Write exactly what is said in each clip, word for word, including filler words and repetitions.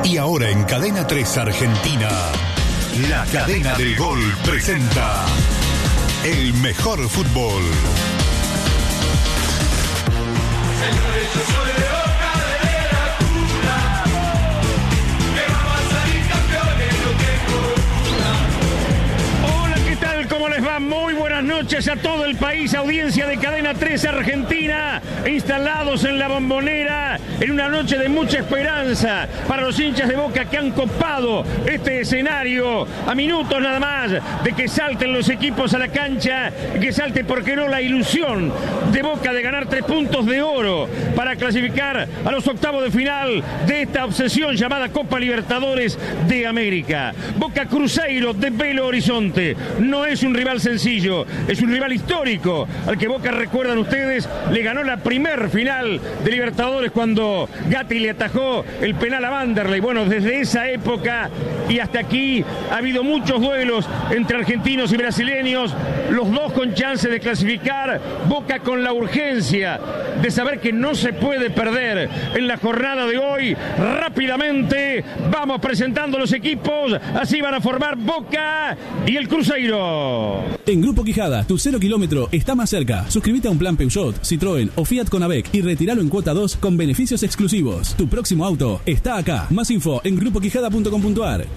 Y ahora en Cadena tres Argentina, la cadena del gol presenta el mejor fútbol. Señores, yo soy de Boca, de la cuna, que vamos a salir campeones, no tengo duda. Hola, ¿qué tal? ¿Cómo les va? Muy buenas noches a todo el país, audiencia de Cadena tres Argentina, instalados en la Bombonera, en una noche de mucha esperanza para los hinchas de Boca que han copado este escenario a minutos nada más de que salten los equipos a la cancha, y que salte, ¿por qué no?, la ilusión de Boca de ganar tres puntos de oro para clasificar a los octavos de final de esta obsesión llamada Copa Libertadores de América. Boca Cruzeiro de Belo Horizonte no es un rival sencillo, es un rival histórico al que Boca, recuerdan ustedes, le ganó la primer final de Libertadores cuando Gatti le atajó el penal a Vanderlei. Bueno, desde esa época y hasta aquí ha habido muchos duelos entre argentinos y brasileños, los dos con chance de clasificar. Boca con la urgencia de saber que no se puede perder en la jornada de hoy. Rápidamente vamos presentando los equipos, así van a formar Boca y el Cruzeiro. En Grupo Quijada, tu cero kilómetro está más cerca. Suscríbete a un plan Peugeot, Citroën o Fiat Conavec y retíralo en cuota dos con beneficios exclusivos. Tu próximo auto está acá. Más info en grupo quijada punto com punto a r.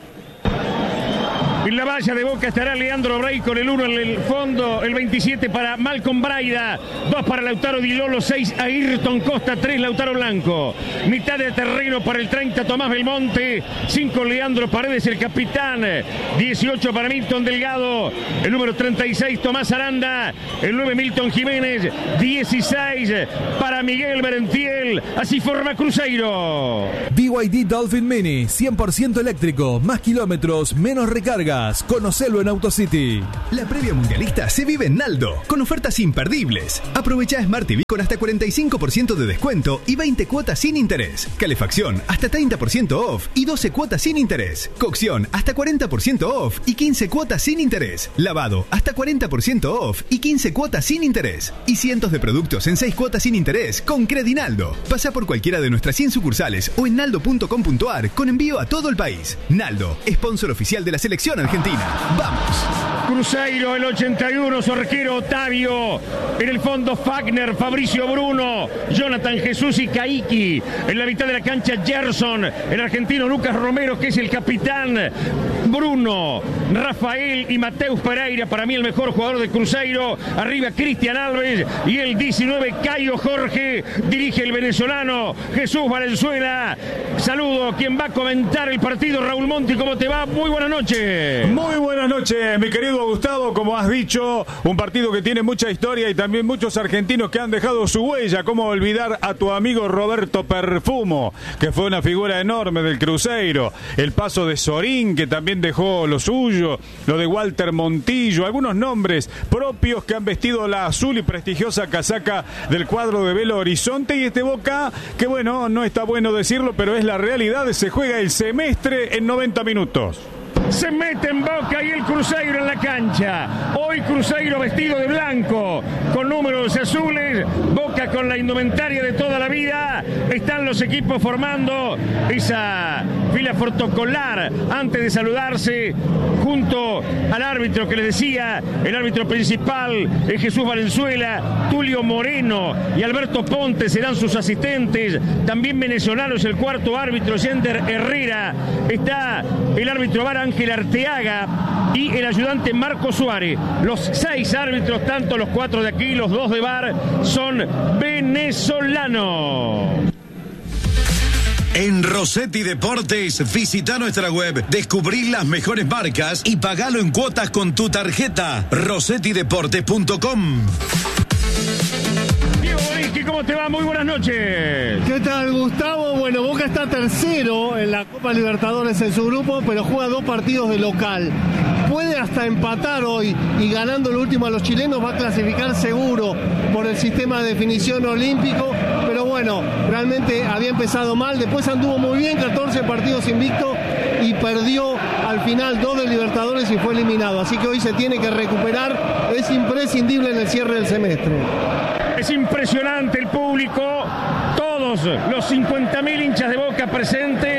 En la valla de Boca estará Leandro Bray con el uno en el fondo, el veintisiete para Malcolm Braida, dos para Lautaro Di Lolo, seis Ayrton Costa, tres Lautaro Blanco. Mitad de terreno para el treinta Tomás Belmonte, cinco Leandro Paredes, el capitán, dieciocho para Milton Delgado, el número treinta y seis Tomás Aranda, el nueve Milton Jiménez, dieciséis para Miguel Berentiel. Así forma Cruzeiro. B Y D Dolphin Mini, cien por ciento eléctrico, más kilómetros, menos recarga. Conocelo en AutoCity. La previa mundialista se vive en Naldo, con ofertas imperdibles. Aprovecha Smart T V con hasta cuarenta y cinco por ciento de descuento y veinte cuotas sin interés. Calefacción hasta treinta por ciento off y doce cuotas sin interés. Cocción hasta cuarenta por ciento off y quince cuotas sin interés. Lavado hasta cuarenta por ciento off y quince cuotas sin interés. Y cientos de productos en seis cuotas sin interés con Credinaldo. Pasa por cualquiera de nuestras cien sucursales o en naldo punto com punto a r con envío a todo el país. Naldo, sponsor oficial de la selección Argentina. ¡Vamos! Cruzeiro, el ochenta y uno, su arquero Otavio. En el fondo Fagner, Fabricio Bruno, Jonathan Jesús y Caiki. En la mitad de la cancha Gerson, el argentino Lucas Romero, que es el capitán. Bruno, Rafael y Mateus Pereira, para mí el mejor jugador de Cruzeiro. Arriba Cristian Alves y el diecinueve Caio Jorge. Dirige el venezolano Jesús Valenzuela. Saludo a quien va a comentar el partido, Raúl Monti. ¿Cómo te va? Muy buenas noches. Muy buenas noches, mi querido Gustavo. Como has dicho, un partido que tiene mucha historia y también muchos argentinos que han dejado su huella. ¿Cómo olvidar a tu amigo Roberto Perfumo, que fue una figura enorme del Cruzeiro? El paso de Sorín, que también dejó lo suyo, lo de Walter Montillo, algunos nombres propios que han vestido la azul y prestigiosa casaca del cuadro de Belo Horizonte. Y este Boca, que bueno, no está bueno decirlo, pero es la realidad, se juega el semestre en noventa minutos. Se mete en Boca y el Cruzeiro en la cancha. Hoy Cruzeiro vestido de blanco, con números azules. Boca con la indumentaria de toda la vida. Están los equipos formando esa fila protocolar antes de saludarse, junto al árbitro que les decía, el árbitro principal es Jesús Valenzuela. Tulio Moreno y Alberto Ponte serán sus asistentes. También venezolanos, el cuarto árbitro, Yender Herrera. Está el árbitro Bar Ángel Arteaga y el ayudante Marco Suárez. Los seis árbitros, tanto los cuatro de aquí, los dos de V A R, son venezolanos. En Rossetti Deportes, visita nuestra web, descubrí las mejores marcas y pagalo en cuotas con tu tarjeta. rossetti deportes punto com. ¿Cómo te va? Muy buenas noches. ¿Qué tal, Gustavo? Bueno, Boca está tercero en la Copa Libertadores en su grupo, pero juega dos partidos de local. Puede hasta empatar hoy y ganando el último a los chilenos va a clasificar seguro por el sistema de definición olímpico, pero bueno, realmente había empezado mal, después anduvo muy bien, catorce partidos invicto y perdió al final dos de Libertadores y fue eliminado, así que hoy se tiene que recuperar, es imprescindible en el cierre del semestre. Es impresionante el público, todos los cincuenta mil hinchas de Boca presentes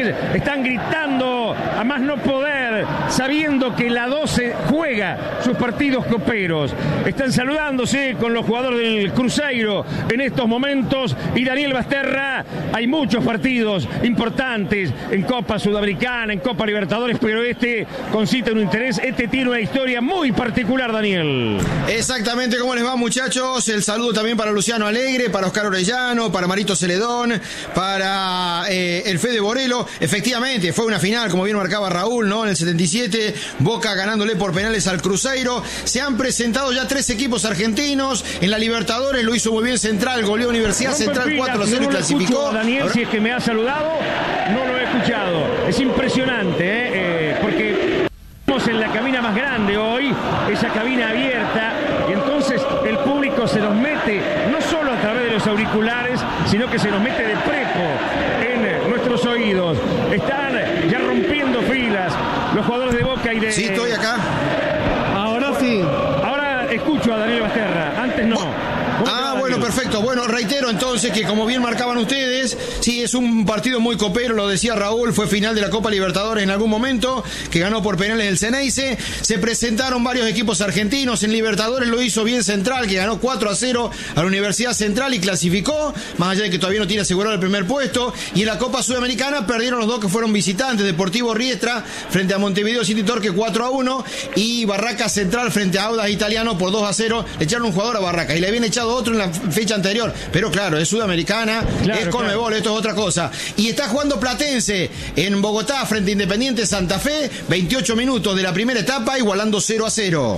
hinchases están gritando a más no poder, sabiendo que la doce juega sus partidos coperos. Están saludándose con los jugadores del Cruzeiro en estos momentos. Y Daniel Basterra, hay muchos partidos importantes en Copa Sudamericana, en Copa Libertadores, pero este concita un interés. Este tiene una historia muy particular, Daniel. Exactamente, ¿cómo les va, muchachos? El saludo también para Luciano Alegre, para Oscar Orellano, para Marito Celedón, para eh, el Fede Borelo. Efectivamente, fue una final, como bien marcaba Raúl, ¿no? En el setenta y siete, Boca ganándole por penales al Cruzeiro. Se han presentado ya tres equipos argentinos. En la Libertadores lo hizo muy bien Central, goleó Universidad No Central cuatro a cero no y clasificó. Escucho, Daniel, Ahora... si es que me ha saludado, no lo he escuchado. Es impresionante, ¿eh? Eh, porque estamos en la cabina más grande hoy, esa cabina abierta, y entonces el público se nos mete, no solo a través de los auriculares, sino que se nos mete de prepo en nuestros oídos. Están ya rompiendo filas los jugadores de Boca y de... Sí, estoy acá. Ahora sí. Ahora escucho a Daniel Basterra, antes no. Ah, bueno, perfecto. Bueno, reitero entonces que como bien marcaban ustedes, sí, es un partido muy copero, lo decía Raúl, fue final de la Copa Libertadores en algún momento, que ganó por penales el Ceneice. Se presentaron varios equipos argentinos, en Libertadores lo hizo bien Central, que ganó cuatro a cero a la Universidad Central y clasificó, más allá de que todavía no tiene asegurado el primer puesto. Y en la Copa Sudamericana perdieron los dos que fueron visitantes, Deportivo Riestra frente a Montevideo City Torque cuatro a uno y Barracas Central frente a Audax Italiano por dos a cero. Le echaron un jugador a Barracas y le habían echado otro en la fecha anterior, pero claro, es sudamericana, claro, es Conmebol, claro. Esto es otra cosa. Y está jugando Platense en Bogotá frente a Independiente Santa Fe, veintiocho minutos de la primera etapa, igualando cero a cero.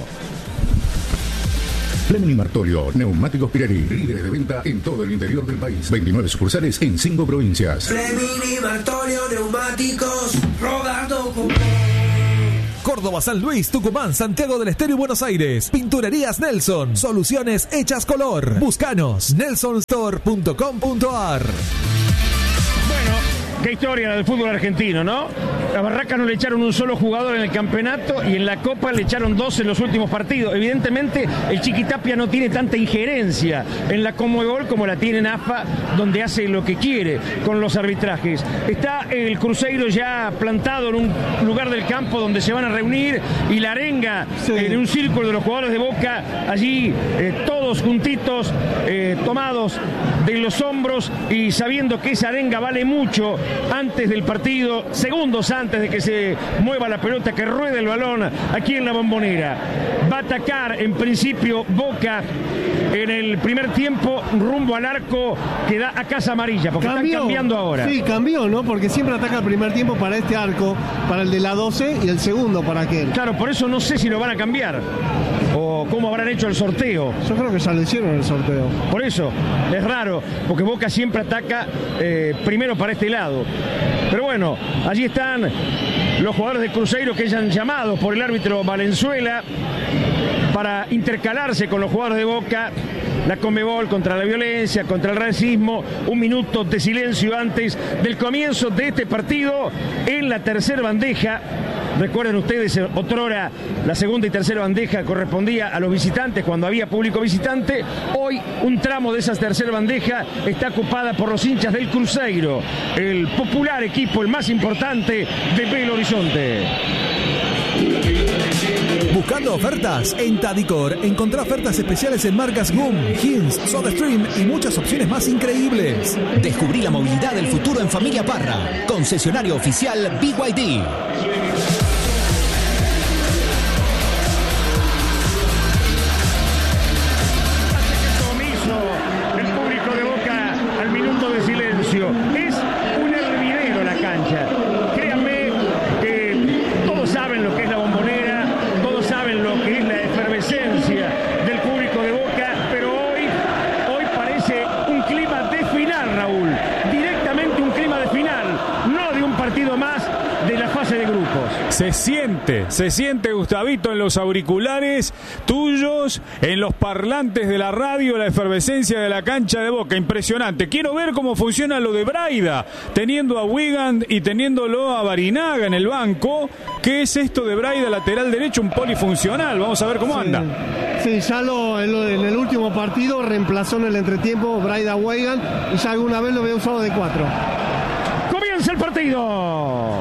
Fleming y Martorio, Neumáticos Pirelli, líderes de venta en todo el interior del país. veintinueve sucursales en cinco provincias. Fleming y Martorio, Neumáticos, rodando con... Córdoba, San Luis, Tucumán, Santiago del Estero y Buenos Aires. Pinturerías Nelson. Soluciones hechas color. Búscanos. nelson store punto com punto a r. Qué historia la del fútbol argentino, ¿no? A Barracas no le echaron un solo jugador en el campeonato y en la Copa le echaron dos en los últimos partidos. Evidentemente, el Chiquitapia no tiene tanta injerencia en la Conmebol como la tiene en A F A, donde hace lo que quiere con los arbitrajes. Está el Cruzeiro ya plantado en un lugar del campo donde se van a reunir y la arenga sí. en un círculo de los jugadores de Boca, allí eh, todos juntitos, eh, tomados de los hombros y sabiendo que esa arenga vale mucho antes del partido, segundos antes de que se mueva la pelota, que ruede el balón aquí en la Bombonera. Va a atacar en principio Boca en el primer tiempo rumbo al arco que da a Casa Amarilla, porque cambió, están cambiando ahora. Sí, cambió, ¿no? Porque siempre ataca el primer tiempo para este arco, para el de la doce y el segundo para aquel. Claro, por eso no sé si lo van a cambiar o cómo habrán hecho el sorteo. Yo creo que ya lo hicieron el sorteo. Por eso, es raro, porque Boca siempre ataca eh, primero para este lado. Pero bueno, allí están los jugadores de Cruzeiro que hayan llamado por el árbitro Valenzuela para intercalarse con los jugadores de Boca. La Conmebol contra la violencia, contra el racismo, un minuto de silencio antes del comienzo de este partido en la tercera bandeja. Recuerden ustedes, otrora la segunda y tercera bandeja correspondía a los visitantes cuando había público visitante. Hoy un tramo de esa tercera bandeja está ocupada por los hinchas del Cruzeiro, el popular equipo, el más importante de Belo Horizonte. Buscando ofertas en Tadicor, encontrá ofertas especiales en marcas Goom, Hins, SodaStream y muchas opciones más increíbles. Descubrí la movilidad del futuro en Familia Parra, concesionario oficial B Y D. El público de Boca al minuto de silencio. Es un hervidero la cancha. Créanme que todos saben lo que es la Bombonera, todos saben lo que es la efervescencia del público de Boca, pero hoy, hoy parece un clima de final, Raúl. Directamente un clima de final, no de un partido más de la fase de grupos. Se siente, se siente, Gustavito, en los auriculares tuyos, en los parlantes de la radio, la efervescencia de la cancha de Boca. Impresionante. Quiero ver cómo funciona lo de Braida, teniendo a Wigan y teniéndolo a Barinaga en el banco. ¿Qué es esto de Braida, lateral derecho, un polifuncional? Vamos a ver cómo anda. Sí, ya lo, en, lo, en el último partido reemplazó en el entretiempo Braida Wigan y ya alguna vez lo había usado de cuatro. comienza el partido.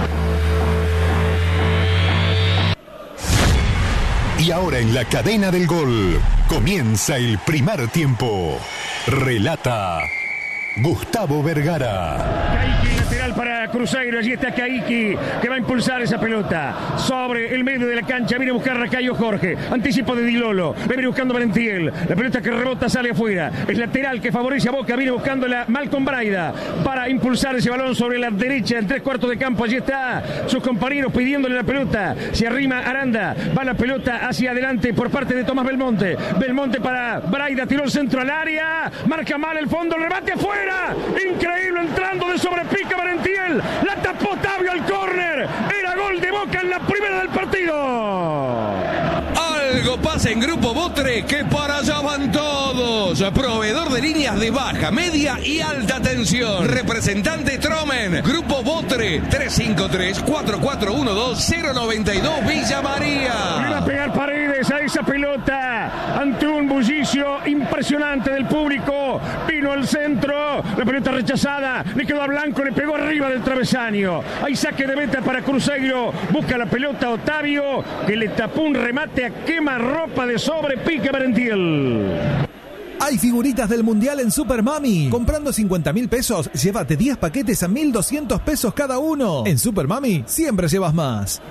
Y ahora en la cadena del gol comienza el primer tiempo. Relata Gustavo Vergara. Caiki, lateral para Cruzeiro. Allí está Caiki, que va a impulsar esa pelota sobre el medio de la cancha. Viene a buscar a Caio Jorge. Anticipo de Di Lolo. Le viene buscando Valentiel. La pelota que rebota sale afuera. Es lateral que favorece a Boca. Viene buscando la Malcolm Braida para impulsar ese balón sobre la derecha en tres cuartos de campo. Allí está sus compañeros pidiéndole la pelota. Se arrima Aranda. Va la pelota hacia adelante por parte de Tomás Belmonte. Belmonte para Braida. Tiró el centro al área. Marca mal el fondo. El remate afuera. Increíble entrando de sobrepica Valentiel. La tapó Otavio al córner. Era gol de Boca en la primera del partido. Algo pasa en Grupo Botre, que para allá van todos. Proveedor de líneas de baja, media y alta tensión. Representante Tromen. Grupo Botre, tres cinco tres, cuatro cuatro uno dos, cero nueve dos, Villa María. Le va a pegar Paredes a esa pelota ante un bullicio impresionante del público. Vino al centro, la pelota rechazada, le quedó a Blanco, le pegó arriba del travesaño. Hay saque de meta para Cruzeiro. Busca la pelota Otavio, que le tapó un remate a quemarropa de sobrepica Valentiel. Hay figuritas del Mundial en Super Mami. Comprando cincuenta mil pesos, llévate diez paquetes a mil doscientos pesos cada uno. En Super Mami siempre llevas más.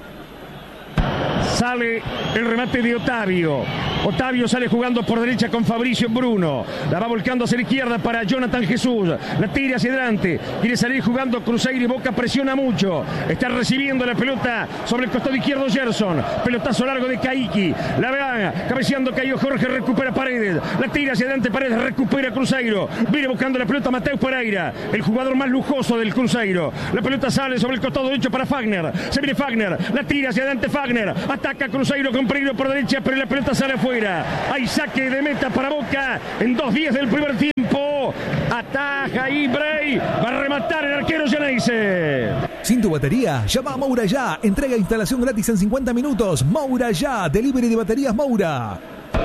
Sale el remate de Otavio. Otavio sale jugando por derecha con Fabricio Bruno. La va volcando hacia la izquierda para Jonathan Jesús. La tira hacia adelante. Quiere salir jugando Cruzeiro y Boca presiona mucho. Está recibiendo la pelota sobre el costado izquierdo Gerson. Pelotazo largo de Caiki. La va cabeceando Caio Jorge. Recupera Paredes. La tira hacia adelante Paredes. Recupera Cruzeiro. Viene buscando la pelota Mateus Pereira. El jugador más lujoso del Cruzeiro. La pelota sale sobre el costado derecho para Fagner. Se viene Fagner. La tira hacia adelante Fagner. Ataca Cruzeiro con peligro por derecha, pero la pelota sale afuera. Hay saque de meta para Boca en dos diez del primer tiempo. Ataja Ibrey. Va a rematar el arquero Geneise. Sin tu batería, llama a Moura ya. Entrega e instalación gratis en cincuenta minutos. Moura ya. Delivery de baterías Moura.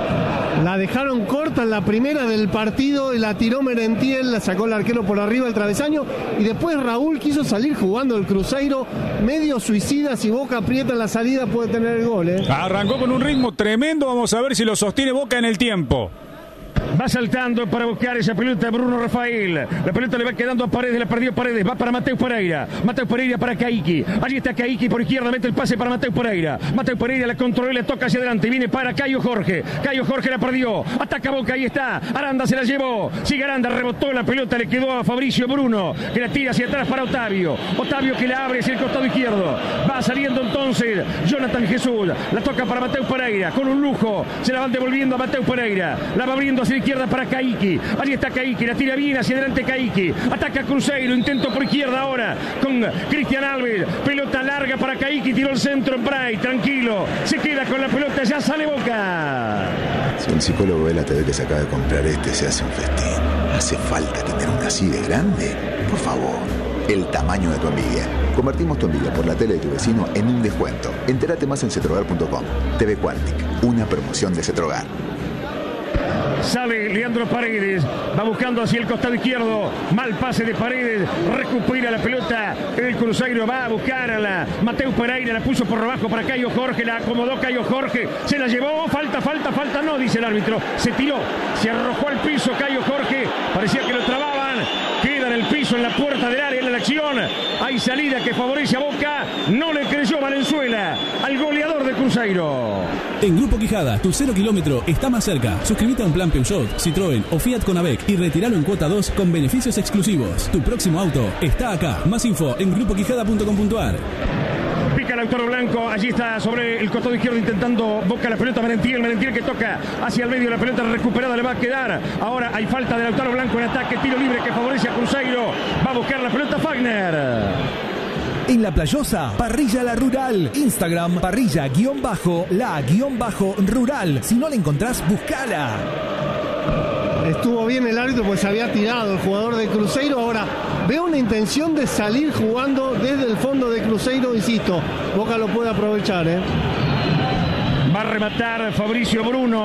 La dejaron corta en la primera del partido y la tiró Merentiel, la sacó el arquero por arriba del travesaño y después Raúl quiso salir jugando el Cruzeiro, medio suicida. Si Boca aprieta en la salida puede tener el gol, ¿eh? Arrancó con un ritmo tremendo, vamos a ver si lo sostiene Boca en el tiempo. Va saltando para buscar esa pelota Bruno Rafael. La pelota le va quedando a Paredes, la perdió Paredes. Va para Mateus Pereira. Mateus Pereira para Caiki. Allí está Caiki por izquierda, mete el pase para Mateus Pereira. Mateus Pereira la controló y le toca hacia adelante. Viene para Caio Jorge. Caio Jorge la perdió. Ataca Boca, ahí está. Aranda se la llevó. Sigue Aranda, rebotó la pelota, le quedó a Fabricio Bruno, que la tira hacia atrás para Otavio. Otavio que la abre hacia el costado izquierdo. Va saliendo entonces Jonathan Jesús. La toca para Mateus Pereira. Con un lujo. Se la van devolviendo a Mateus Pereira. La va abriendo hacia la izquierda para Caiki. Allí está Caiki, la tira bien hacia adelante Caiki. Ataca Cruzeiro, intento por izquierda ahora con Cristian Alves. Pelota larga para Caiki, tiró el centro Bray, tranquilo. Se queda con la pelota, ya sale Boca. Si un psicólogo ve la T V que se acaba de comprar este, se hace un festín. ¿Hace falta tener una así de grande? Por favor. El tamaño de tu envidia. Convertimos tu envidia por la tele de tu vecino en un descuento. Entérate más en cetrogar punto com. T V Quantic, una promoción de Cetrogar. Sale Leandro Paredes, va buscando hacia el costado izquierdo, mal pase de Paredes, recupera la pelota, el Cruzeiro va a buscar a la Mateus Pereira, la puso por abajo para Caio Jorge, la acomodó Caio Jorge, se la llevó, falta, falta, falta, no, dice el árbitro, se tiró, se arrojó al piso Caio Jorge, parecía que lo trababan, queda en el piso en la puerta del área en la acción, hay salida que favorece a Boca, no le creyó Valenzuela al goleador de Cruzeiro. En Grupo Quijada, tu cero kilómetro está más cerca. Suscríbete a un plan Peugeot, Citroën o Fiat con AVEC y retíralo en cuota dos con beneficios exclusivos. Tu próximo auto está acá. Más info en grupo quijada punto com punto a r. Pica Lautaro Blanco, allí está sobre el costado izquierdo intentando Boca la pelota Merentiel, Merentiel que toca hacia el medio, la pelota recuperada le va a quedar. Ahora hay falta de Lautaro Blanco en ataque, tiro libre que favorece a Cruzeiro. Va a buscar la pelota Fagner. En La Playosa, Parrilla La Rural. Instagram, parrilla guión bajo, la guión bajo rural. Si no la encontrás, buscala. Estuvo bien el árbitro porque se había tirado el jugador de Cruzeiro. Ahora veo una intención de salir jugando desde el fondo de Cruzeiro, insisto. Boca lo puede aprovechar, ¿eh? Va a rematar Fabricio Bruno.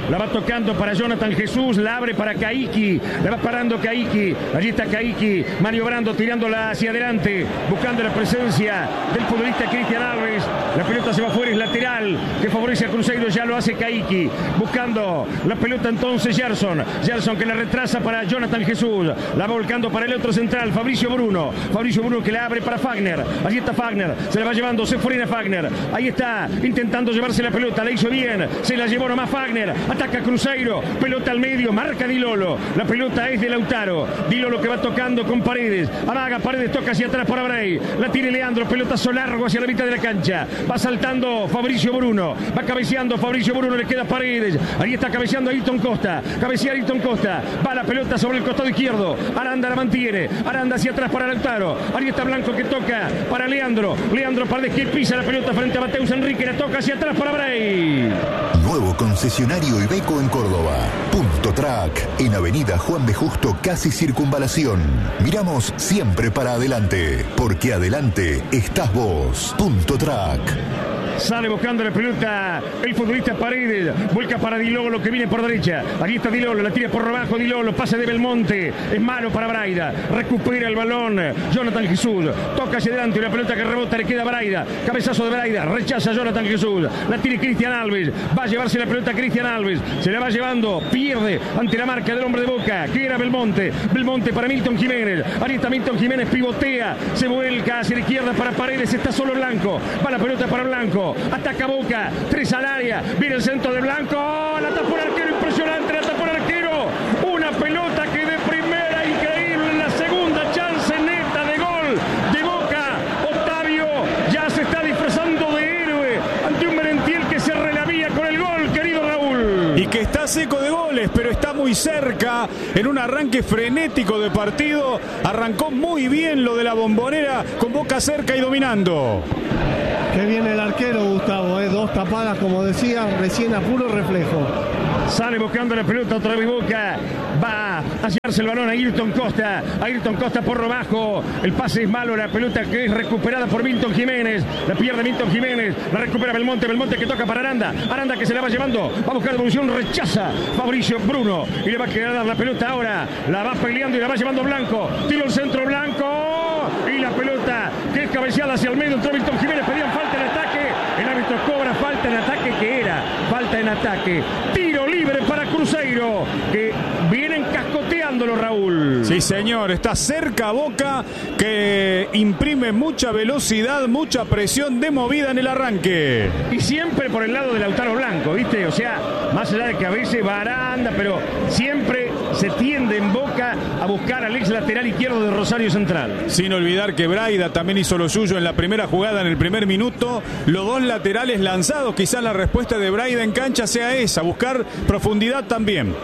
La va tocando para Jonathan Jesús. La abre para Ka'iki. La va parando Ka'iki. Allí está Ka'iki maniobrando, tirándola hacia adelante, buscando la presencia del futbolista Cristian Alves. La pelota se va fuera, es lateral que favorece a Cruzeiro. Ya lo hace Ka'iki. Buscando la pelota entonces Gerson. Gerson que la retrasa para Jonathan Jesús. La va volcando para el otro central, Fabricio Bruno. Fabricio Bruno que la abre para Fagner. Allí está Fagner. Se la va llevando, se frena Fagner. Ahí está intentando llevarse la pelota. La hizo bien. Se la llevó nomás Fagner. Ataca Cruzeiro. Pelota al medio. Marca Di Lolo. La pelota es de Lautaro. Di Lolo que va tocando con Paredes. Amaga Paredes, toca hacia atrás para Bray. La tiene Leandro. Pelotazo largo hacia la mitad de la cancha. Va saltando Fabricio Bruno. Va cabeceando Fabricio Bruno. Le queda Paredes. Ahí está cabeceando Ayrton Costa. Cabecea Ayrton Costa. Va la pelota sobre el costado izquierdo. Aranda la mantiene. Aranda hacia atrás para Lautaro. Ahí está Blanco que toca para Leandro. Leandro Paredes que pisa la pelota frente a Mateus Enrique. La toca hacia atrás para Bray. Nuevo concesionario Iveco en Córdoba. Punto Track, en Avenida Juan B. Justo, casi Circunvalación. Miramos siempre para adelante, porque adelante estás vos. Punto Track. Sale buscando la pelota el futbolista Paredes. Vuelca para Di Lolo que viene por derecha. Aquí está Di Lolo, la tira por abajo Di Lolo. Pase de Belmonte. Es malo para Braida. Recupera el balón Jonathan Jesús. Toca hacia adelante. Una pelota que rebota. Le queda a Braida. Cabezazo de Braida. Rechaza Jonathan Jesús. La tira Cristian Alves. Va a llevarse la pelota Cristian Alves. Se la va llevando. Pierde ante la marca del hombre de Boca, que era Belmonte. Belmonte para Milton Jiménez. Ahí está Milton Jiménez. Pivotea. Se vuelca hacia la izquierda para Paredes. Está solo Blanco. Va la pelota para Blanco. Ataca Boca, tres al área, viene el centro de Blanco, la tapó el arquero, impresionante, la tapó el arquero, una pelota que de primera, increíble, la segunda chance neta de gol de Boca. Octavio ya se está disfrazando de héroe ante un Merentiel que se relavía con el gol, querido Raúl. Y que está seco de goles, pero está muy cerca en un arranque frenético de partido. Arrancó muy bien lo de la Bombonera, con Boca cerca y dominando. Que viene el arquero, Gustavo, ¿eh? Dos tapadas, como decía, recién a puro reflejo. Sale buscando la pelota otra vez Boca. Va a llevarse el balón a Ayrton Costa. Ayrton Costa por lo bajo. El pase es malo. La pelota que es recuperada por Milton Jiménez. La pierde Milton Jiménez. La recupera Belmonte. Belmonte que toca para Aranda. Aranda que se la va llevando. Va a buscar devolución. Rechaza Fabricio Bruno. Y le va a quedar la pelota ahora. La va peleando y la va llevando Blanco. Tiro el centro Blanco. Y la pelota que es cabeceada hacia el medio. Entró Milton Jiménez. Pedían falta en ataque. El árbitro cobra falta en ataque, que era falta en ataque. Tiro libre para Cruzeiro, que vienen cascoteándolo, Raúl. Sí, señor, está cerca Boca, que imprime mucha velocidad, mucha presión de movida en el arranque. Y siempre por el lado de Lautaro Blanco, ¿viste? O sea, más allá de que a veces va Aranda, pero siempre se tiende en Boca a buscar al ex lateral izquierdo de Rosario Central. Sin olvidar que Braida también hizo lo suyo en la primera jugada, en el primer minuto. Los dos laterales lanzados, quizás la respuesta de Braida en cancha sea esa, buscar profundidad también.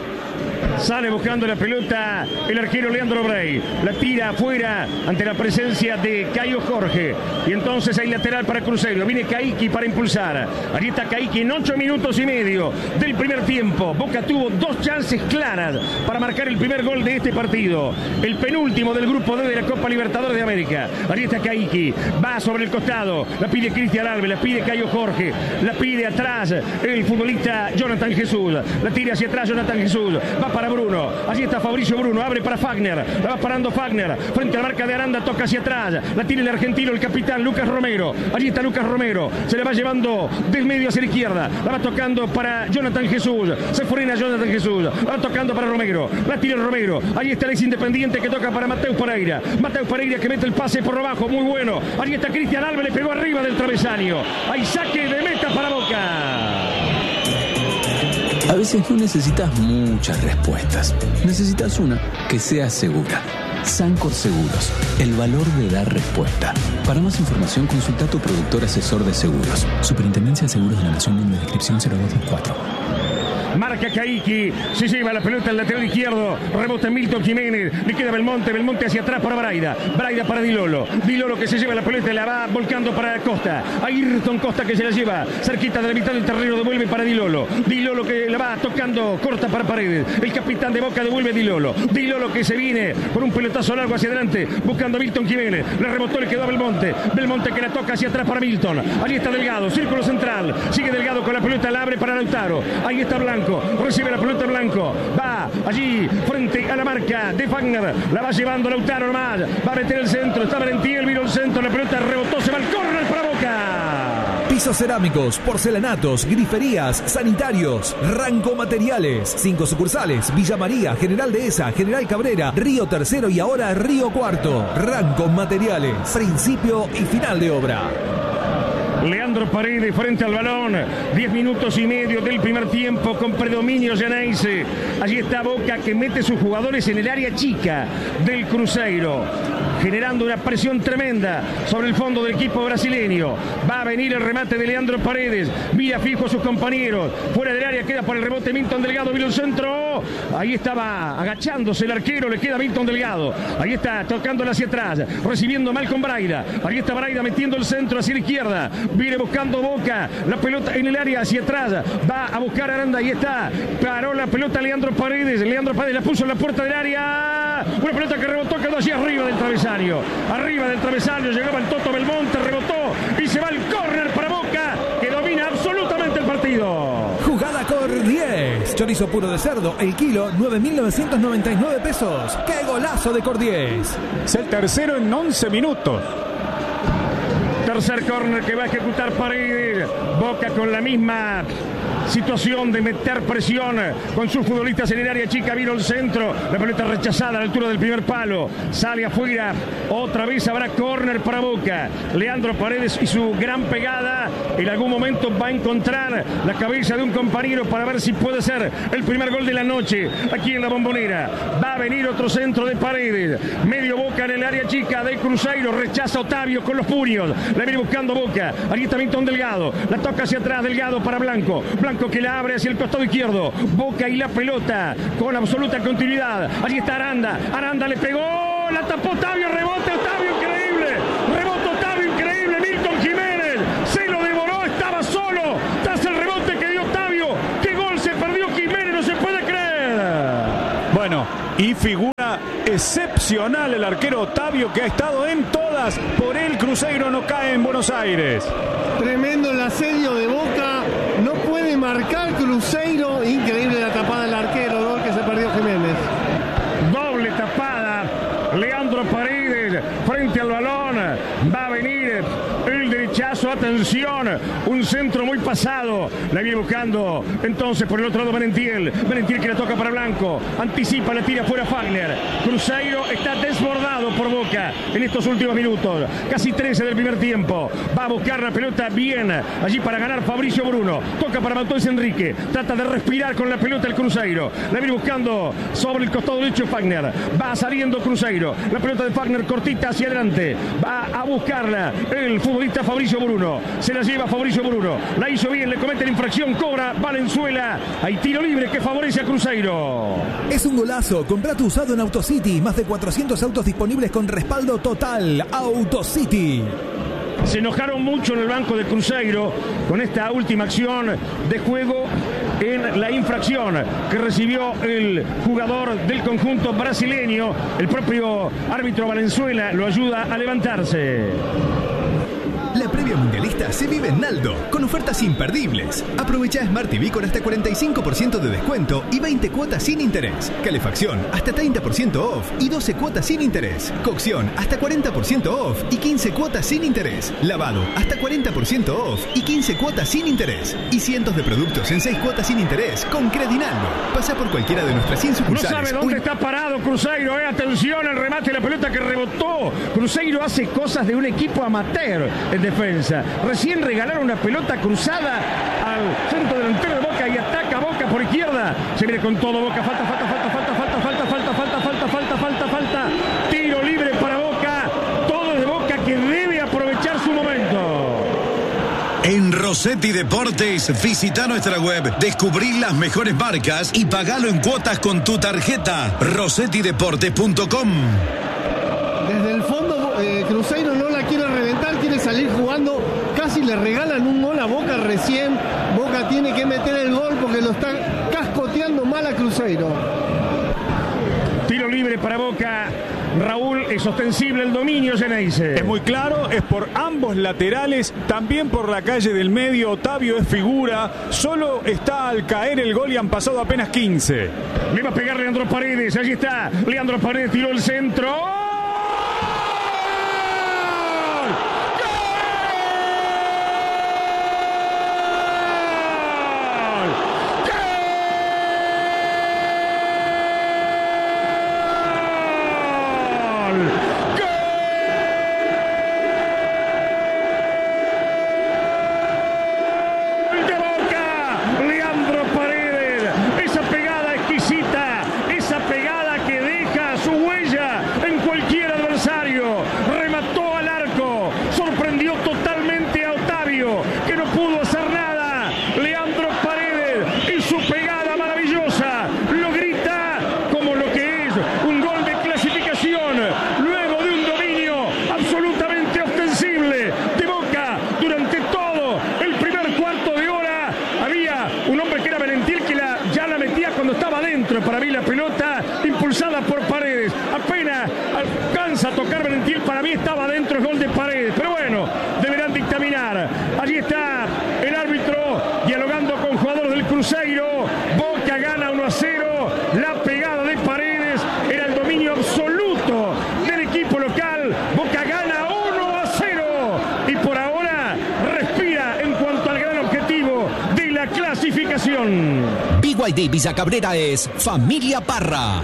Sale buscando la pelota el arquero Leandro Bray. La tira afuera ante la presencia de Caio Jorge. Y entonces hay lateral para Cruzeiro. Viene Ka'iki para impulsar. Allí está Ka'iki en ocho minutos y medio del primer tiempo. Boca tuvo dos chances claras para marcar el primer gol de este partido. El penúltimo del grupo D de la Copa Libertadores de América. Allí está Ka'iki. Va sobre el costado. La pide Cristian Alves. La pide Caio Jorge. La pide atrás el futbolista Jonathan Jesús. La tira hacia atrás Jonathan Jesús. Va para Bruno, allí está Fabricio Bruno, abre para Fagner, la va parando Fagner, frente a la marca de Aranda, toca hacia atrás, la tiene el argentino, el capitán Lucas Romero, allí está Lucas Romero, se le va llevando del medio hacia la izquierda, la va tocando para Jonathan Jesús, se frena Jonathan Jesús, la va tocando para Romero, la tira Romero, allí está el ex Independiente que toca para Mateus Pereira, Mateus Pereira que mete el pase por abajo, muy bueno, allí está Cristian Alves, le pegó arriba del travesaño, hay saque de meta para Boca. A veces no necesitas muchas respuestas. Necesitas una que sea segura. Sancor Seguros, el valor de dar respuesta. Para más información, consulta a tu productor asesor de seguros. Superintendencia de Seguros de la Nación, número de descripción cero dos dos cuatro. Marca Ka'iki, se lleva la pelota al lateral izquierdo, rebota Milton Jiménez, le queda Belmonte, Belmonte hacia atrás para Braida, Braida para Di Lolo, Di Lolo que se lleva la pelota y la va volcando para Costa, Ayrton Costa que se la lleva, cerquita de la mitad del terreno, devuelve para Di Lolo, Di Lolo que la va tocando, corta para Paredes, el capitán de Boca devuelve a Di Lolo, Di Lolo que se viene con un pelotazo largo hacia adelante, buscando a Milton Jiménez, le rebotó, le quedó a Belmonte, Belmonte que la toca hacia atrás para Milton, allí está Delgado, círculo central, sigue Delgado con la pelota, la abre para Lautaro, ahí está pelota Blanco, recibe la pelota Blanco, va allí frente a la marca de Fagner, la va llevando Lautaro nomás, va a meter el centro, está Merentiel, vino el centro, la pelota rebotó, se va al córner para Boca. Pisos cerámicos, porcelanatos, griferías, sanitarios, Ranco Materiales. Cinco sucursales: Villa María, General Dehesa, General Cabrera, Río Tercero y ahora Río Cuarto. Ranco Materiales. Principio y final de obra. Leandro Paredes frente al balón, diez minutos y medio del primer tiempo con predominio Llaneise. Allí está Boca que mete sus jugadores en el área chica del Cruzeiro, generando una presión tremenda sobre el fondo del equipo brasileño. Va a venir el remate de Leandro Paredes, mira fijo a sus compañeros, fuera del área queda por el rebote Milton Delgado, vino el centro, ahí estaba agachándose el arquero, le queda Milton Delgado, ahí está tocándola hacia atrás, recibiendo Malcolm Braida, ahí está Braida metiendo el centro hacia la izquierda, viene buscando Boca, la pelota en el área hacia atrás, va a buscar Aranda, ahí está, paró la pelota Leandro Paredes, Leandro Paredes la puso en la puerta del área, una pelota que rebotó, quedó allí arriba del travesaño, arriba del travesaño, llegaba el Toto Belmonte, rebotó y se va al córner para Boca, que domina absolutamente el partido. Jugada Cor diez. Chorizo puro de cerdo, el kilo, nueve mil novecientos noventa y nueve pesos. ¡Qué golazo de Cor diez! Es el tercero en once minutos. Tercer córner que va a ejecutar Paredes. Boca con la misma situación de meter presión con sus futbolistas en el área chica, vino el centro, la pelota rechazada a la altura del primer palo, sale afuera, otra vez habrá córner para Boca. Leandro Paredes y su gran pegada en algún momento va a encontrar la cabeza de un compañero para ver si puede ser el primer gol de la noche aquí en la Bombonera. Va a venir otro centro de Paredes, medio Boca en el área chica del Cruzeiro, rechaza Otavio con los puños, la viene buscando Boca, ahí está Milton Delgado, la toca hacia atrás, Delgado para Blanco, Blanco que la abre hacia el costado izquierdo, Boca y la pelota con absoluta continuidad, allí está Aranda, Aranda le pegó, la tapó Otavio, rebote Otavio, increíble, rebote Otavio, increíble, Milton Jiménez, se lo devoró, estaba solo, tras el rebote que dio Otavio, qué gol se perdió Jiménez, no se puede creer. Bueno, y figura excepcional el arquero Otavio, que ha estado en todas, por el Cruzeiro no cae en Buenos Aires. Tremendo el asedio de Boca, no puede marcar Cruzeiro, increíble la tapada del arquero, gol que se perdió Jiménez. Doble tapada, Leandro Paredes frente al balón, va a venir el derechazo, atención, un centro muy pasado, la viene buscando entonces por el otro lado Merentiel, Merentiel que la toca para Blanco, anticipa, la tira fuera Fagner, Cruzeiro está desbordado por Boca en estos últimos minutos, casi trece del primer tiempo, va a buscar la pelota bien, allí para ganar Fabricio Bruno, toca para Matheus Enrique, trata de respirar con la pelota el Cruzeiro, la viene buscando sobre el costado derecho Fagner, va saliendo Cruzeiro, la pelota de Fagner cortita hacia adelante, va a buscarla el futbolista Fabricio Bruno, se la lleva Fabricio Bruno, la hizo bien, le comete la infracción, cobra Valenzuela, hay tiro libre que favorece a Cruzeiro. Es un golazo, comprá tu usado en AutoCity, más de cuatrocientos autos disponibles con respaldo total. AutoCity. Se enojaron mucho en el banco de Cruzeiro con esta última acción de juego en la infracción que recibió el jugador del conjunto brasileño. El propio árbitro Valenzuela lo ayuda a levantarse. La previa mundialista se vive en Naldo, con ofertas imperdibles. Aprovecha Smart T V con hasta cuarenta y cinco por ciento de descuento y veinte cuotas sin interés. Calefacción hasta treinta por ciento off y doce cuotas sin interés. Cocción hasta cuarenta por ciento off y quince cuotas sin interés. Lavado hasta cuarenta por ciento off y quince cuotas sin interés. Y cientos de productos en seis cuotas sin interés con Credinaldo. Pasa por cualquiera de nuestras cien sucursales. No sabe dónde está parado Cruzeiro, eh. Atención al remate, la pelota que rebotó. Cruzeiro hace cosas de un equipo amateur en defensa. Recién regalaron una pelota cruzada al centro delantero de Boca y ataca Boca por izquierda. Se viene con todo Boca, falta, falta, falta, falta, falta, falta, falta, falta, falta, falta, falta, falta. Tiro libre para Boca. Todo de Boca que debe aprovechar su momento. En Rossetti Deportes, visita nuestra web, descubrí las mejores marcas y pagalo en cuotas con tu tarjeta. rossetti deportes punto com. Desde el fondo, eh, Cruzeiro no la quiere reventar, quiere salir jugando. Casi le regalan un gol a Boca recién. Boca tiene que meter el gol porque lo está cascoteando mal a Cruzeiro. Tiro libre para Boca. Raúl, es ostensible el dominio Geneise. Es muy claro, es por ambos laterales, también por la calle del medio. Otavio es figura, solo está al caer el gol y han pasado apenas quince. Le va a pegar Leandro Paredes, allí está, Leandro Paredes tiró el centro. Para mí la pelota impulsada por Paredes, apenas alcanza a tocar Merentiel, para mí estaba dentro el gol de Paredes, pero bueno, deberán dictaminar. Allí está el árbitro dialogando con jugadores del Cruzeiro. Boca gana uno a cero, la pegada de Paredes era el dominio absoluto del equipo local. Boca gana uno a cero y por ahora respira en cuanto al gran objetivo de la clasificación. B Y D Villa Cabrera es Familia Parra.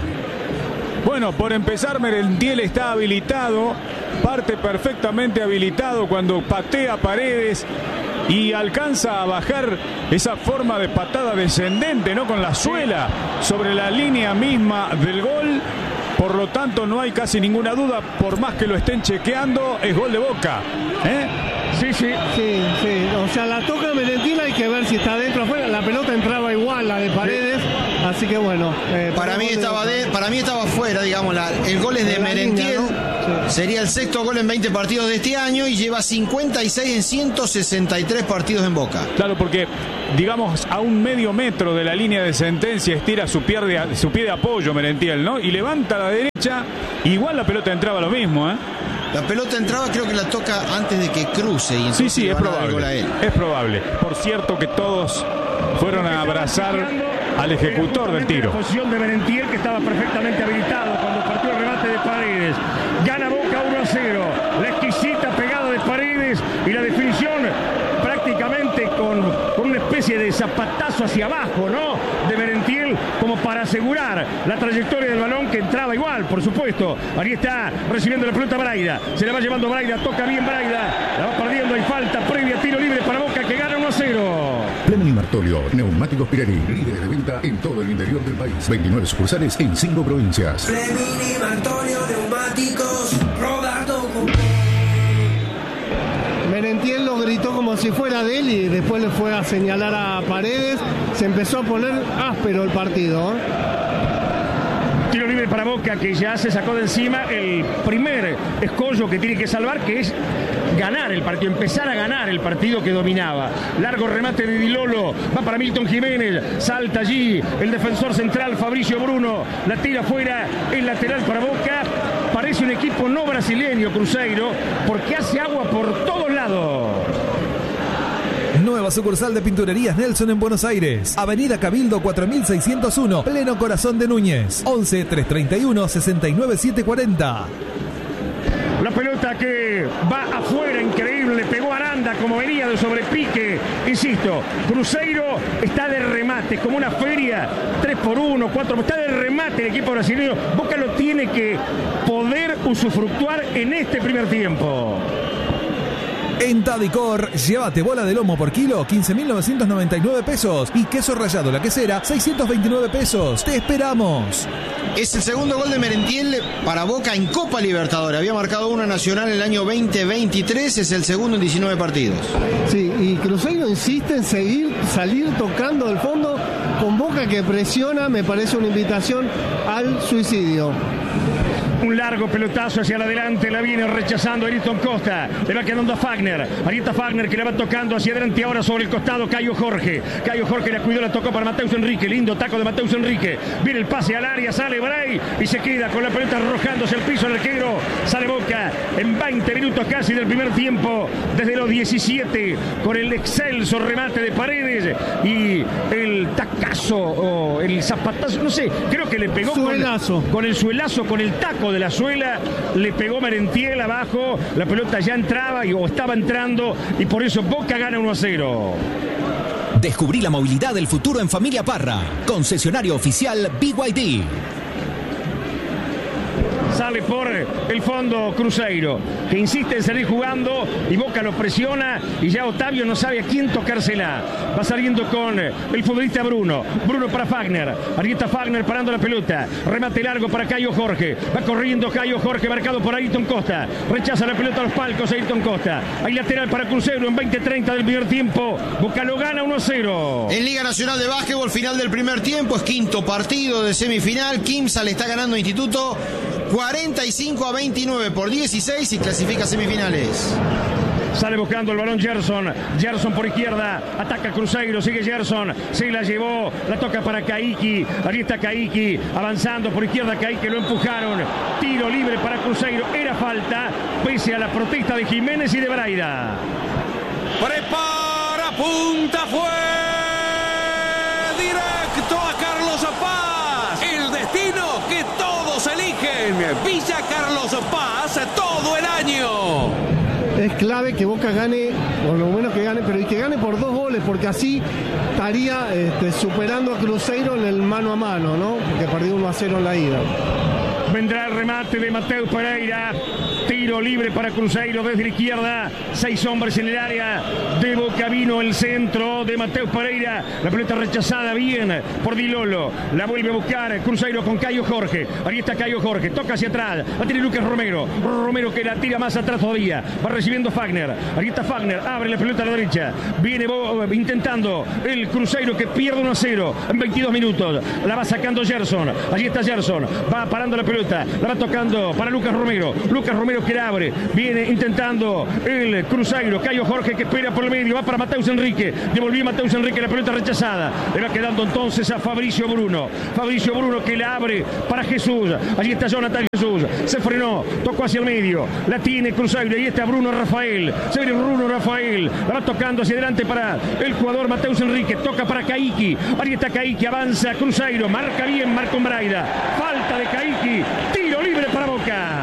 Bueno, por empezar, Merentiel está habilitado, parte perfectamente habilitado cuando patea Paredes y alcanza a bajar esa forma de patada descendente, ¿no? Con la suela sobre la línea misma del gol. Por lo tanto, no hay casi ninguna duda, por más que lo estén chequeando, es gol de Boca. ¿Eh? Sí, sí, sí, sí. O sea, la toca Merentiel, hay que ver si está adentro o afuera. La pelota entraba igual, la de Paredes. Sí. Así que bueno. Eh, para, mí estaba de, para mí estaba fuera, digamos. La, el gol es de, de Merentiel. Línea, ¿no? Sí. Sería el sexto gol en veinte partidos de este año y lleva cincuenta y seis en ciento sesenta y tres partidos en Boca. Claro, porque, digamos, a un medio metro de la línea de sentencia estira su pie de, su pie de apoyo Merentiel, ¿no? Y levanta a la derecha. Igual la pelota entraba lo mismo, ¿eh? La pelota entraba, creo que la toca antes de que cruce. Y sí, sí, es probable. Es probable. Por cierto que todos fueron a abrazar al ejecutor del tiro. La posición de Merentiel, que estaba perfectamente habilitado cuando partió el remate de Paredes. Gana Boca uno a cero. La exquisita pegada de Paredes y la definición prácticamente con, con una especie de zapatazo hacia abajo, ¿no? De Merentiel, como para asegurar la trayectoria del balón, que entraba igual, por supuesto. Ahí está recibiendo la pelota Braida. Se la va llevando Braida, toca bien Braida. La va perdiendo, hay falta previa, tiro libre para Boca, que gana uno a cero. Plemini Martolio, Neumáticos Pirelli, líderes de venta en todo el interior del país. veintinueve sucursales en cinco provincias. Plemini Martolio, Neumáticos, Roberto. Merentiel lo gritó como si fuera de él y después le fue a señalar a Paredes. Se empezó a poner áspero el partido, ¿eh? Tiro libre para Boca, que ya se sacó de encima el primer escollo que tiene que salvar, que es ganar el partido, empezar a ganar el partido que dominaba. Largo remate de Di Lolo, va para Milton Jiménez, salta allí el defensor central Fabricio Bruno, la tira fuera, el lateral para Boca. Parece un equipo no brasileño, Cruzeiro, porque hace agua por todos lados. Nueva sucursal de Pinturerías Nelson en Buenos Aires. Avenida Cabildo cuatro mil seiscientos uno, pleno corazón de Núñez. once, trescientos treinta y uno, sesenta y nueve, setecientos cuarenta. La pelota que va afuera, increíble, le pegó a Aranda como venía de sobrepique. Insisto, Cruzeiro está de remate, como una feria, tres por uno, cuatro, está de remate el equipo brasileño. Boca lo tiene que poder usufructuar en este primer tiempo. En Tadicor, llévate bola de lomo por kilo, quince mil novecientos noventa y nueve pesos. Y queso rallado la quesera, seiscientos veintinueve pesos. ¡Te esperamos! Es el segundo gol de Merentiel para Boca en Copa Libertadores. Había marcado una nacional en el año veinte veintitrés, es el segundo en diecinueve partidos. Sí, y Cruzeiro insiste en seguir, salir tocando el fondo con Boca que presiona. Me parece una invitación al suicidio. Un largo pelotazo hacia adelante, la viene rechazando Ayrton Costa, le va quedando a Fagner, Arieta Fagner que la va tocando hacia adelante ahora sobre el costado Caio Jorge, Caio Jorge la cuidó, la tocó para Mateus Enrique, lindo taco de Mateus Enrique, viene el pase al área, sale Bray y se queda con la pelota arrojándose al piso el arquero, sale Boca en veinte minutos casi del primer tiempo, desde los diecisiete, con el excelso remate de Paredes y el tacazo o el zapatazo, no sé, creo que le pegó con, con el suelazo, con el taco de la suela, le pegó Merentiel abajo, la pelota ya entraba y, o estaba entrando y por eso Boca gana uno a cero. Descubrí la movilidad del futuro en Familia Parra. Concesionario oficial B Y D. Sale por el fondo Cruzeiro, que insiste en salir jugando y Boca lo presiona y ya Otavio no sabe a quién tocársela. Va saliendo con el futbolista Bruno. Bruno para Fagner. Arieta Fagner parando la pelota. Remate largo para Caio Jorge. Va corriendo Caio Jorge, marcado por Ayrton Costa. Rechaza la pelota a los palcos Ayrton Costa. Hay lateral para Cruzeiro en veinte treinta del primer tiempo. Boca lo gana uno a cero. En Liga Nacional de Básquetbol, final del primer tiempo. Es quinto partido de semifinal. Quimsa le está ganando a Instituto cuarenta y cinco a veintinueve por dieciséis y clasifica a semifinales. Sale buscando el balón Gerson. Gerson por izquierda. Ataca Cruzeiro. Sigue Gerson. Se la llevó. La toca para Caiki. Ahí está Caiki. Avanzando por izquierda. Caiki lo empujaron. Tiro libre para Cruzeiro. Era falta. Pese a la protesta de Jiménez y de Braida. Prepara. Punta. Fue. Directo a Carlos Paz. El destino que todos eligen. Villa Carlos Paz todo el año. Es clave que Boca gane, por lo menos que gane, pero y que gane por dos goles, porque así estaría este, superando a Cruzeiro en el mano a mano, ¿no? Porque perdió uno a cero en la ida. Vendrá el remate de Mateus Pereira. Tiro libre para Cruzeiro desde la izquierda. Seis hombres en el área de Boca. Vino el centro de Mateus Pereira. La pelota rechazada bien por Di Lolo. La vuelve a buscar Cruzeiro con Caio Jorge. Ahí está Caio Jorge. Toca hacia atrás. La tiene Lucas Romero. Romero que la tira más atrás todavía. Va recibiendo Fagner. Ahí está Fagner. Abre la pelota a la derecha. Viene Bo intentando el Cruzeiro que pierde uno a cero en veintidós minutos. La va sacando Gerson. Allí está Gerson. Va parando la pelota. La va tocando para Lucas Romero. Lucas Romero que la abre. Viene intentando el Cruzeiro. Caio Jorge que espera por el medio. Va para Mateus Enrique. Devolvió Mateus Enrique la pelota rechazada. Le va quedando entonces a Fabricio Bruno. Fabricio Bruno que la abre para Jesús. Allí está Jonathan Jesús. Se frenó. Tocó hacia el medio. La tiene Cruzeiro. Ahí está Bruno Rafael. Se viene Bruno Rafael. La va tocando hacia adelante para el jugador Mateus Enrique. Toca para Caiki. Ahí está Caiki. Avanza Cruzeiro. Marca bien Marco Braida. Falta de Caiki. Tiro libre para Boca.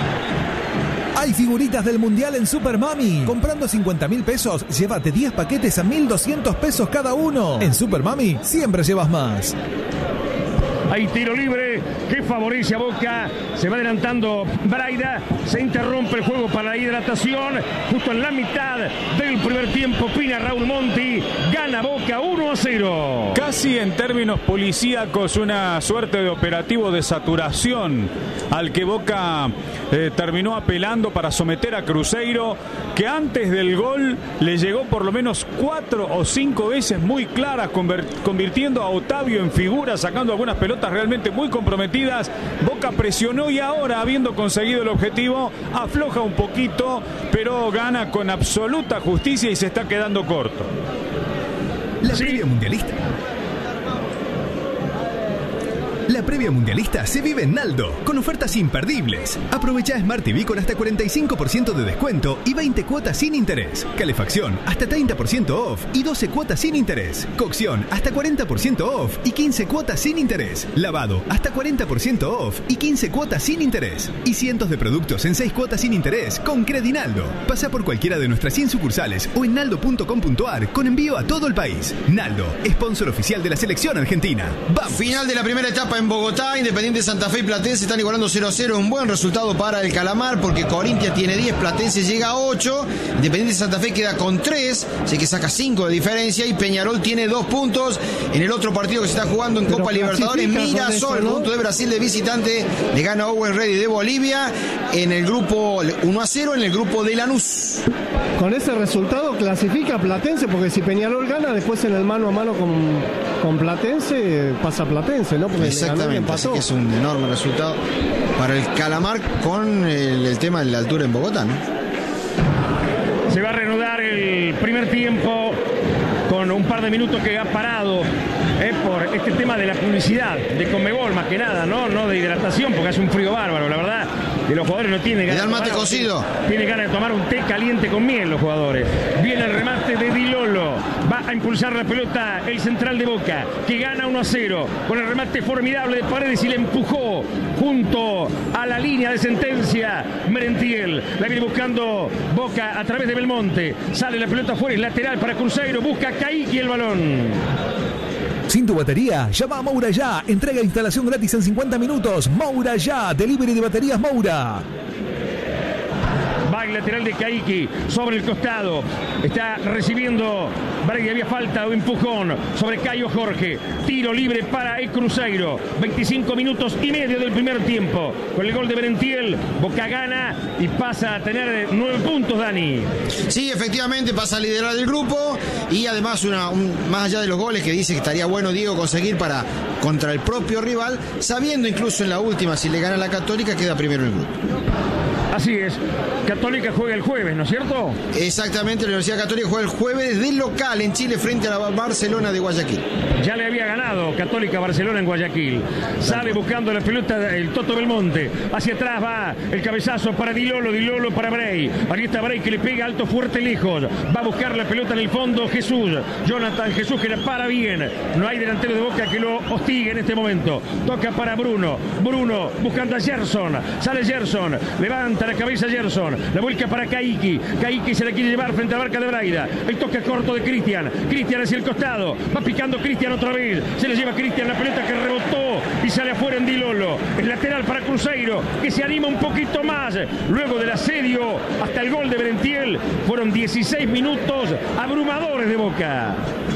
Hay figuritas del Mundial en Super Mami. Comprando cincuenta mil pesos, llévate diez paquetes a mil doscientos pesos cada uno. En Super Mami siempre llevas más. Hay tiro libre que favorece a Boca. Se va adelantando Braida. Se interrumpe el juego para la hidratación. Justo en la mitad del primer tiempo, Pina Raúl Monti. Gana Boca uno a cero. Casi en términos policíacos, una suerte de operativo de saturación al que Boca eh, terminó apelando para someter a Cruzeiro, que antes del gol le llegó por lo menos cuatro o cinco veces muy claras, convirtiendo a Otavio en figura, sacando algunas pelotas realmente muy comprometidas. Boca presionó y ahora, habiendo conseguido el objetivo, afloja un poquito, pero gana con absoluta justicia y se está quedando corto. La sí. previa mundialista. La previa mundialista se vive en Naldo, con ofertas imperdibles. Aprovecha Smart T V con hasta cuarenta y cinco por ciento de descuento y veinte cuotas sin interés. Calefacción hasta treinta por ciento off y doce cuotas sin interés. Cocción hasta cuarenta por ciento off y quince cuotas sin interés. Lavado hasta cuarenta por ciento off y quince cuotas sin interés. Y cientos de productos en seis cuotas sin interés con Credinaldo. Pasa por cualquiera de nuestras cien sucursales o en naldo punto com punto ar con envío a todo el país. Naldo, sponsor oficial de la selección argentina. ¡Vamos! Final de la primera etapa en Bogotá. Independiente Santa Fe y Platense están igualando cero a cero. Un buen resultado para el Calamar porque Corintia tiene diez, Platense llega a ocho. Independiente Santa Fe queda con tres, así que saca cinco de diferencia. Y Peñarol tiene dos puntos. En el otro partido que se está jugando en Pero Copa Libertadores, Mirasol, ¿no? punto de Brasil de visitante, le gana a Owen Ready de Bolivia. En el grupo uno a cero, en el grupo de Lanús. Con ese resultado clasifica Platense, porque si Peñarol gana, después en el mano a mano con, con Platense, pasa Platense, ¿no? Porque le ganó Exactamente, así que es un enorme resultado para el Calamar con el, el tema de la altura en Bogotá, ¿no? Se va a reanudar el primer tiempo con un par de minutos que ha parado eh, por este tema de la publicidad de Conmebol, más que nada, ¿no? No de hidratación, porque hace un frío bárbaro, la verdad. Y los jugadores no tienen ganas. Le dan mate cocido. Tienen ganas de tomar un té caliente con miel los jugadores. Viene el remate de Di Lolo. Va a impulsar la pelota el central de Boca, que gana uno a cero. Con el remate formidable de Paredes y le empujó junto a la línea de sentencia Merentiel. La viene buscando Boca a través de Belmonte. Sale la pelota afuera, es lateral para Cruzeiro. Busca Caíque el balón. Sin tu batería, llama a Moura Ya. Entrega e instalación gratis en cincuenta minutos. Moura Ya, delivery de baterías Moura. Va el lateral de Caíque sobre el costado. Está recibiendo Brady. Había falta o empujón sobre Caio Jorge. Tiro libre para el Cruzeiro. veinticinco minutos y medio del primer tiempo. Con el gol de Merentiel, Boca gana y pasa a tener nueve puntos, Dani. Sí, efectivamente pasa a liderar el grupo y además una, un, más allá de los goles que dice que estaría bueno Diego conseguir para contra el propio rival, sabiendo incluso en la última si le gana la Católica queda primero en el grupo. Así es. Católica juega el jueves, ¿no es cierto? Exactamente, la Universidad Católica juega el jueves de local en Chile frente a la Barcelona de Guayaquil. Ya le había ganado Católica Barcelona en Guayaquil. Sale buscando la pelota el Toto Belmonte. Hacia atrás va el cabezazo para Di Lolo, Di Lolo para Bray. Aquí está Bray que le pega alto, fuerte, lejos. Va a buscar la pelota en el fondo Jesús. Jonathan Jesús que la para bien. No hay delantero de Boca que lo hostigue en este momento. Toca para Bruno. Bruno buscando a Gerson. Sale Gerson. Levanta la cabeza Gerson. La vuelca para Caíque. Caíque se la quiere llevar frente a la barca de Braida. El toque corto de Cristian. Cristian hacia el costado. Va picando Cristian otra vez. Se le lleva Cristian la pelota que rebotó y sale afuera en Di Lolo. El lateral para Cruzeiro que se anima un poquito más. Luego del asedio hasta el gol de Merentiel. Fueron dieciséis minutos abrumadores de Boca.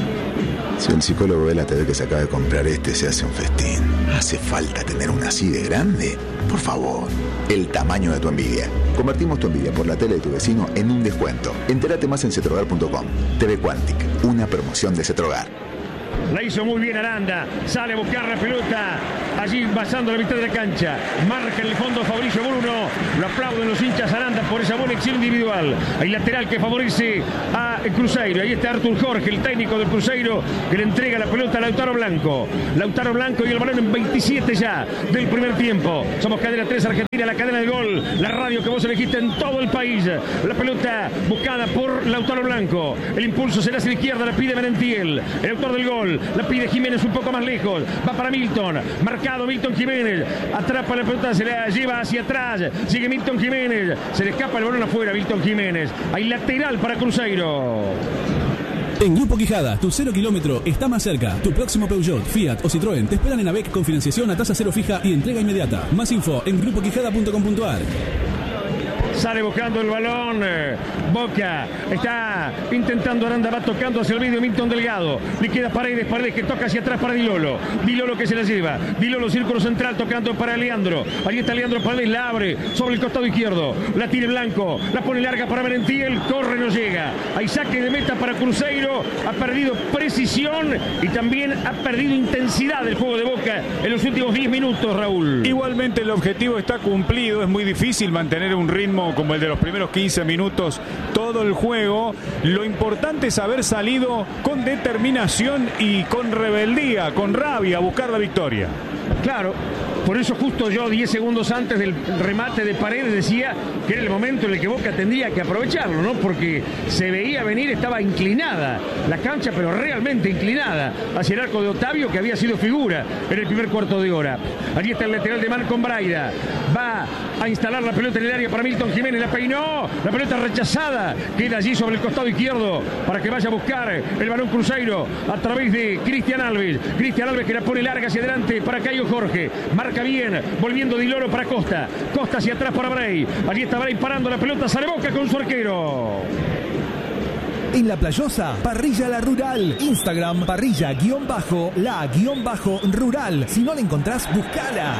Si un psicólogo ve la T V que se acaba de comprar este, se hace un festín. ¿Hace falta tener una así de grande? Por favor, el tamaño de tu envidia. Convertimos tu envidia por la tele de tu vecino en un descuento. Entérate más en cetrogar punto com. T V Quantic, una promoción de Cetrogar. La hizo muy bien Aranda. Sale a buscar la pelota. Allí pasando la mitad de la cancha. Marca en el fondo Fabricio Bruno. Lo aplauden los hinchas Aranda por esa buena acción individual. Hay lateral que favorece a Cruzeiro. Ahí está Artur Jorge, el técnico del Cruzeiro, que le entrega la pelota a Lautaro Blanco. Lautaro Blanco y el balón en veintisiete ya del primer tiempo. Somos Cadena tres Argentina, la cadena de gol. La radio que vos elegiste en todo el país. La pelota buscada por Lautaro Blanco. El impulso será hacia la izquierda. La pide Merentiel, el autor del gol. La pide Jiménez un poco más lejos. Va para Milton. Marcado Milton Jiménez. Atrapa la pelota, se la lleva hacia atrás. Sigue Milton Jiménez. Se le escapa el balón afuera Milton Jiménez. Hay lateral para Cruzeiro. En Grupo Quijada, tu cero kilómetro está más cerca. Tu próximo Peugeot, Fiat o Citroën te esperan en AVEC con financiación a tasa cero fija y entrega inmediata. Más info en grupo quijada punto com punto a r. Sale buscando el balón. Boca está intentando. Aranda va tocando hacia el medio. Milton Delgado. Le queda Paredes. Paredes que toca hacia atrás para Di Lolo. Di Lolo que se la lleva. Di Lolo círculo central tocando para Leandro. Ahí está Leandro Paredes. La abre sobre el costado izquierdo. La tira Blanco. La pone larga para Merentiel. Corre, no llega. Hay saque de meta para Cruzeiro. Ha perdido precisión y también ha perdido intensidad del juego de Boca en los últimos diez minutos, Raúl. Igualmente el objetivo está cumplido. Es muy difícil mantener un ritmo como el de los primeros quince minutos todo el juego. Lo importante es haber salido con determinación y con rebeldía, con rabia a buscar la victoria. Claro, por eso justo yo diez segundos antes del remate de Paredes decía que era el momento en el que Boca tendría que aprovecharlo, ¿no? Porque se veía venir, estaba inclinada la cancha, pero realmente inclinada hacia el arco de Otavio, que había sido figura en el primer cuarto de hora. Allí está el lateral de Marcon Braida. Va a instalar la pelota en el área para Milton Jiménez. La peinó, la pelota rechazada. Queda allí sobre el costado izquierdo para que vaya a buscar el balón Cruzeiro a través de Cristian Alves. Cristian Alves que la pone larga hacia adelante para Caio Jorge. Marca bien, volviendo Di Lolo para Costa. Costa hacia atrás para Bray. Allí está Bray parando la pelota. Sale Boca con su arquero. En La Playosa, Parrilla La Rural. Instagram, parrilla guión bajo, la guión bajo rural. Si no la encontrás, buscala.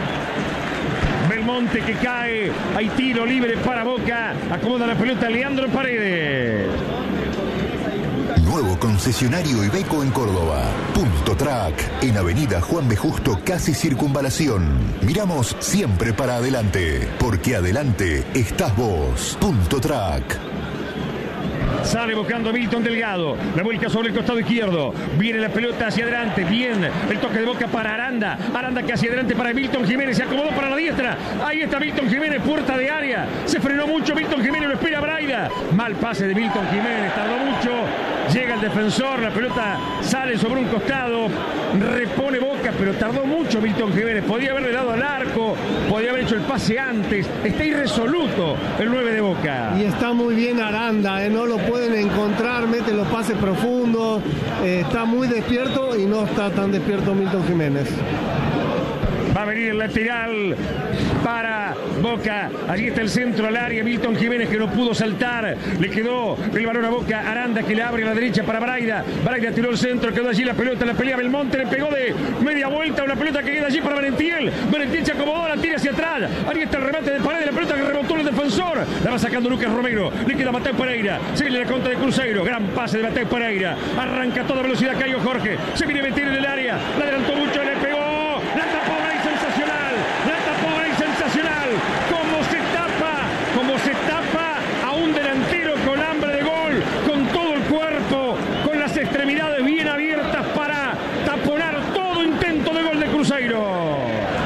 Belmonte que cae. Hay tiro libre para Boca. Acomoda la pelota Leandro Paredes. Nuevo concesionario Iveco en Córdoba. Punto Track, en Avenida Juan B. Justo, casi Circunvalación. Miramos siempre para adelante, porque adelante estás vos. Punto Track. Sale buscando Milton Delgado. La vuelta sobre el costado izquierdo. Viene la pelota hacia adelante. Bien. El toque de Boca para Aranda. Aranda que hacia adelante para Milton Jiménez. Se acomodó para la diestra. Ahí está Milton Jiménez. Puerta de área. Se frenó mucho Milton Jiménez. Lo espera Braida. Mal pase de Milton Jiménez. Tardó mucho. Llega el defensor. La pelota sale sobre un costado. Repone Boca. Pero tardó mucho Milton Jiménez. Podía haberle dado al arco. Podía haber hecho el pase antes. Está irresoluto el nueve de Boca. Y está muy bien Aranda. ¿eh? No lo pueden encontrar, mete los pases profundos, eh, está muy despierto y no está tan despierto Milton Jiménez. Va a venir el lateral para Boca. Allí está el centro al área. Milton Jiménez que no pudo saltar. Le quedó el balón a Boca. Aranda que le abre a la derecha para Braida. Braida tiró el centro. Quedó allí la pelota. La pelea Belmonte. Le pegó de media vuelta. Una pelota que queda allí para Valentiel. Valentiel se acomodó. La tira hacia atrás. Ahí está el remate de pared. La pelota que rebotó el defensor. La va sacando Lucas Romero. Le queda Mateo Pereira. Se viene la contra de Cruzeiro. Gran pase de Mateo Pereira. Arranca a toda velocidad Caio Jorge. Se viene a meter en el área. La adelantó mucho. Le pegó. La tapó. Sensacional, la tapó Bray, sensacional, como se tapa, como se tapa a un delantero con hambre de gol, con todo el cuerpo, con las extremidades bien abiertas para taponar todo intento de gol de Cruzeiro.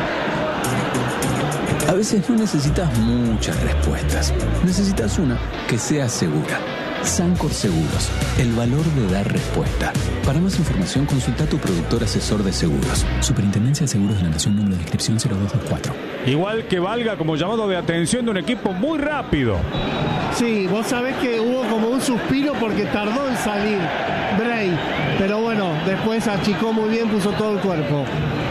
A veces no necesitas muchas respuestas, necesitas una que sea segura. Sancor Seguros, el valor de dar respuesta. Para más información consulta a tu productor asesor de seguros. Superintendencia de Seguros de la Nación, número de inscripción cero dos dos cuatro. Igual que valga como llamado de atención de un equipo muy rápido. Sí, vos sabés que hubo como un suspiro porque tardó en salir Bray, pero bueno, después achicó muy bien, puso todo el cuerpo.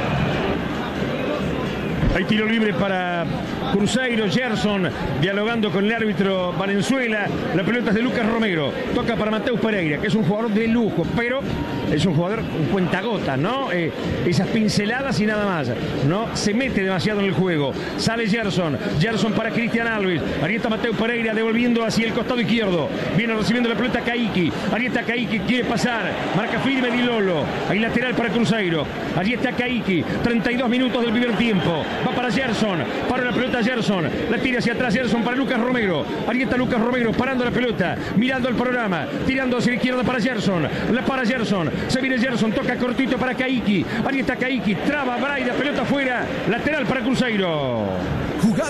Hay tiro libre para Cruzeiro. Gerson dialogando con el árbitro Valenzuela. La pelota es de Lucas Romero. Toca para Mateus Pereira, que es un jugador de lujo, pero es un jugador un cuentagotas, ¿no? Eh, esas pinceladas y nada más. No se mete demasiado en el juego. Sale Gerson. Gerson para Cristian Alves. Ahí está Mateus Pereira devolviendo hacia el costado izquierdo. Viene recibiendo la pelota Caiki. Ahí está Caiki. Quiere pasar. Marca firme Di Lolo. Ahí lateral para Cruzeiro. Allí está Caiki. treinta y dos minutos del primer tiempo. Va para Gerson. Para la pelota Gerson. La tira hacia atrás Gerson para Lucas Romero. Ahí está Lucas Romero parando la pelota. Mirando el programa. Tirando hacia la izquierda para Gerson. La para Gerson. Se viene Gerson. Toca cortito para Caiki. Ahí está Caiki. Traba Braida. Pelota afuera. Lateral para Cruzeiro.